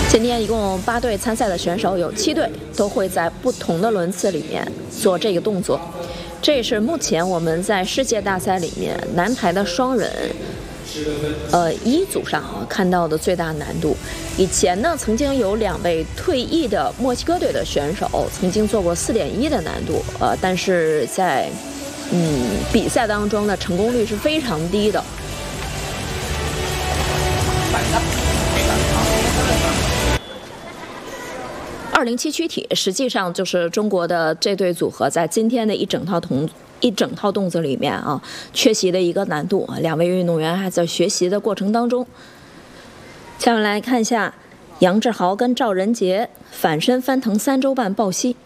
今天一共8队参赛的选手，有7队都会在不同的轮次里面做这个动作。这也是目前我们在世界大赛里面男排的双人，一组上看到的最大难度。以前呢，曾经有2位退役的墨西哥队的选手曾经做过4.1的难度，但是在比赛当中呢，成功率是非常低的。207躯体实际上就是中国的这对组合在今天的一整套动作里面啊缺席的一个难度，2位运动员还在学习的过程当中。下面来看一下杨志豪跟赵仁杰反身翻腾3周半抱膝。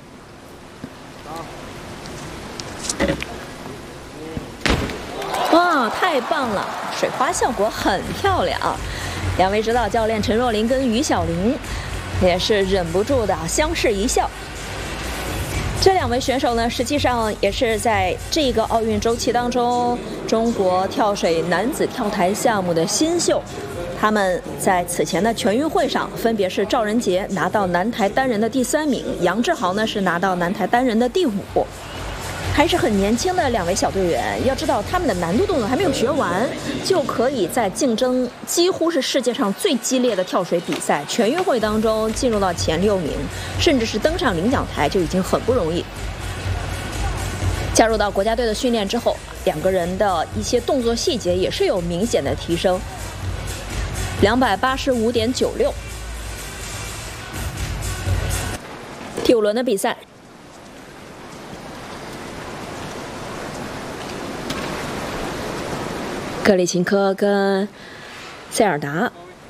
哇，太棒了，水花效果很漂亮。2位指导教练陈若琳跟于晓玲也是忍不住的相视一笑。这2位选手呢，实际上也是在这个奥运周期当中中国跳水男子跳台项目的新秀。他们在此前的全运会上，分别是赵仁杰拿到男台单人的第3名，杨志豪呢是拿到男台单人的第5。还是很年轻的2位小队员，要知道他们的难度动作还没有学完，就可以在竞争几乎是世界上最激烈的跳水比赛全运会当中进入到前6名，甚至是登上领奖台就已经很不容易。加入到国家队的训练之后，2个人的一些动作细节也是有明显的提升。285.96。第5轮的比赛。格里琴科跟塞尔达，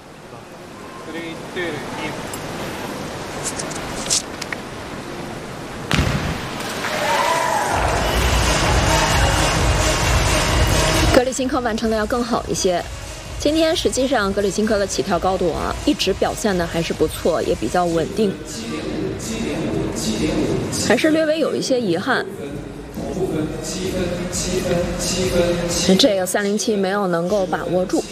格里琴科完成的要更好一些。今天实际上格里琴科的起跳高度一直表现的还是不错，也比较稳定，还是略微有一些遗憾。这个307没有能够把握住。